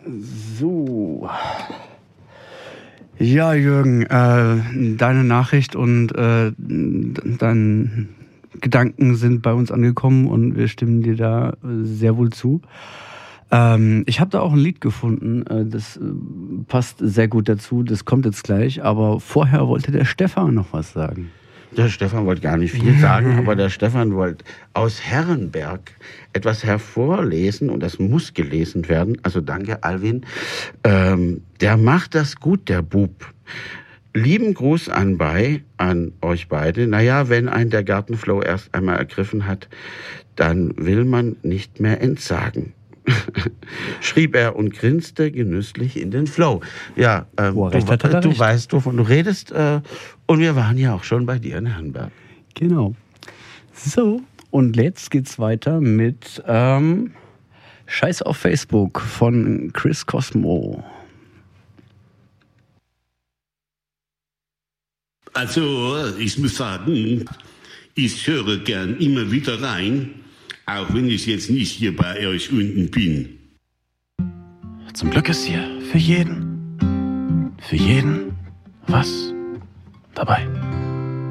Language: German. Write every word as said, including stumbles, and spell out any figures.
So. Ja, Jürgen, äh, deine Nachricht und äh, deine Gedanken sind bei uns angekommen und wir stimmen dir da sehr wohl zu. Ähm, ich habe da auch ein Lied gefunden, äh, das äh, passt sehr gut dazu, das kommt jetzt gleich, aber vorher wollte der Stefan noch was sagen. Der Stefan wollte gar nicht viel sagen, aber der Stefan wollte aus Herrenberg etwas hervorlesen und das muss gelesen werden. Also danke, Alwin. Ähm, der macht das gut, der Bub. Lieben Gruß anbei an euch beide. Naja, wenn ein der Gartenflow erst einmal ergriffen hat, dann will man nicht mehr entsagen. Schrieb er und grinste genüsslich in den Flow. Ja, ähm, Wo er recht du, hat, hat er du recht. weißt, wovon du redest. Äh, und wir waren ja auch schon bei dir in Herrenberg. Genau. So, und jetzt geht's weiter mit ähm, Scheiß auf Facebook von Chris Cosmo. Also, ich muss sagen, ich höre gern immer wieder rein, auch wenn ich jetzt nicht hier bei euch unten bin. Zum Glück ist hier für jeden, für jeden was dabei.